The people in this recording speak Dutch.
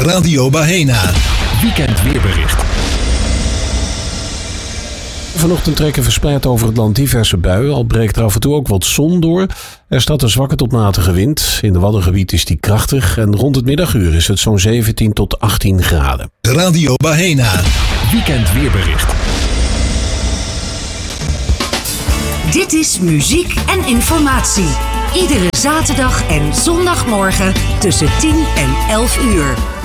Radio Bahena. Weekend weerbericht. Vanochtend trekken verspreid over het land diverse buien, al breekt er af en toe ook wat zon door. Er staat een zwakke tot matige wind. In de Waddengebied is die krachtig en rond het middaguur is het zo'n 17 tot 18 graden. Radio Bahena. Weekend weerbericht. Dit is muziek en informatie. Iedere zaterdag en zondagmorgen tussen 10 en 11 uur.